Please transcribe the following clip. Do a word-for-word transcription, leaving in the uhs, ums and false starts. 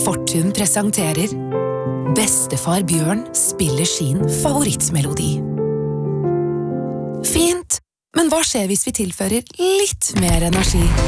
Fortun presenterer Bestefar Bjørn spiller sin favorittmelodi. Fint, men hva skjer hvis vi tilfører litt mer energi?